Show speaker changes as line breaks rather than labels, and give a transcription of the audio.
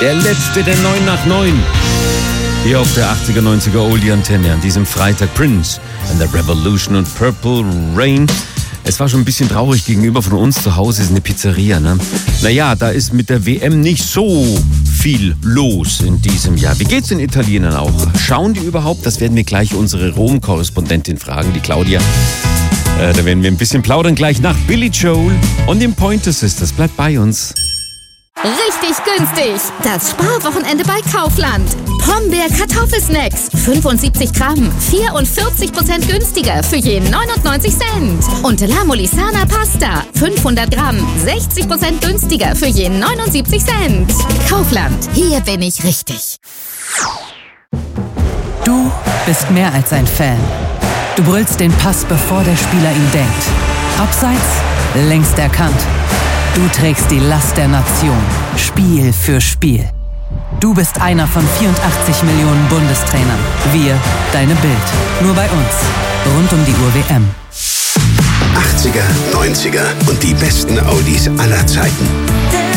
Der letzte der 9 nach 9. Hier auf der 80er, 90er Oldie-Antenne an diesem Freitag. Prince and the Revolution und Purple Rain. Es war schon ein bisschen traurig, gegenüber von uns zu Hause ist eine Pizzeria, ne? Naja, da ist mit der WM nicht so viel los in diesem Jahr. Wie geht's den Italienern auch? Schauen die überhaupt? Das werden wir gleich unsere Rom-Korrespondentin fragen, die Claudia. Da werden wir ein bisschen plaudern gleich nach Billy Joel und den Pointer Sisters. Bleibt bei uns.
Richtig günstig. Das Sparwochenende bei Kaufland. Pombeer Kartoffelsnacks. 75 Gramm. 44% günstiger für je 99 Cent. Und La Molisana Pasta. 500 Gramm. 60% günstiger für je 79 Cent. Kaufland. Hier bin ich richtig.
Du bist mehr als ein Fan. Du brüllst den Pass, bevor der Spieler ihn denkt. Abseits, längst erkannt. Du trägst die Last der Nation, Spiel für Spiel. Du bist einer von 84 Millionen Bundestrainern. Wir, deine Bild. Nur bei uns. Rund um die Uhr WM.
80er, 90er und die besten Oldies aller Zeiten.